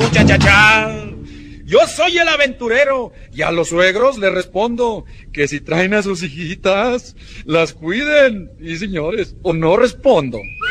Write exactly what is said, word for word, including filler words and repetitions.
Muchachachá. Yo soy el aventurero y a los suegros les respondo que si traen a sus hijitas, las cuiden. Y señores, o no respondo.